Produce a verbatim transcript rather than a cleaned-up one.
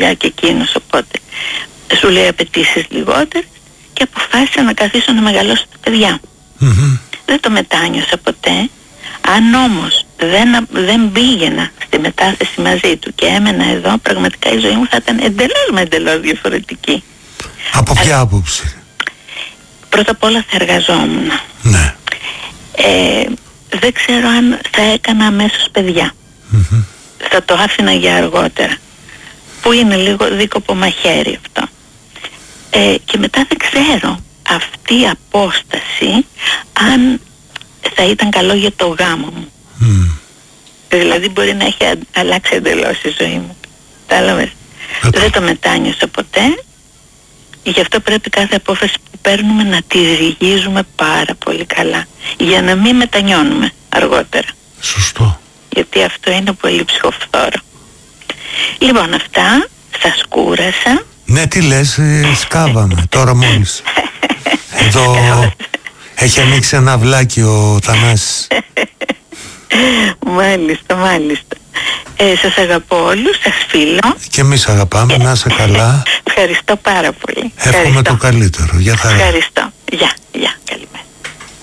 παιδιά και εκείνος, οπότε σου λέει απαιτήσεις λιγότερες και αποφάσισα να καθίσω να μεγαλώσω τα παιδιά. Mm-hmm. Δεν το μετάνιωσα ποτέ. Αν όμως δεν, δεν πήγαινα στη μετάθεση μαζί του και έμενα εδώ, πραγματικά η ζωή μου θα ήταν εντελώς με εντελώς διαφορετική. Από ποια Α, άποψη? Πρώτα απ' όλα θα εργαζόμουν. Ναι. Ε, δεν ξέρω αν θα έκανα αμέσως παιδιά. Mm-hmm. Θα το άφηνα για αργότερα, που είναι λίγο δίκοπο μαχαίρι αυτό. Ε, και μετά δεν ξέρω αυτή η απόσταση αν θα ήταν καλό για το γάμο μου. Mm. Δηλαδή μπορεί να έχει α, αλλάξει εντελώς η ζωή μου. Κατάλαβες. Δεν το μετάνιωσα ποτέ. Γι' αυτό πρέπει κάθε απόφαση που παίρνουμε να τη ζυγίζουμε πάρα πολύ καλά, για να μην μετανιώνουμε αργότερα. Σωστό. Γιατί αυτό είναι πολύ ψυχοφθόρο. Λοιπόν, αυτά, σας κούρασα. Ναι, τι λες, ε, σκάβαμε τώρα μόλις. Εδώ έχει ανοίξει ένα αυλάκι ο Θανάσης. Μάλιστα, μάλιστα. Ε, σας αγαπώ όλους, σας φίλω. Και εμείς αγαπάμε, να είσαι καλά. Ευχαριστώ πάρα πολύ. Εύχομαι Ευχαριστώ. το καλύτερο. Για χαρά. Ευχαριστώ. Γεια.